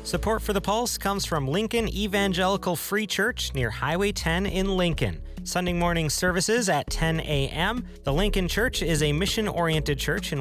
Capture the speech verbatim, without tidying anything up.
Support for The Pulse comes from Lincoln Evangelical Free Church near Highway ten in Lincoln. Sunday morning services at ten a.m. The Lincoln Church is a mission-oriented church in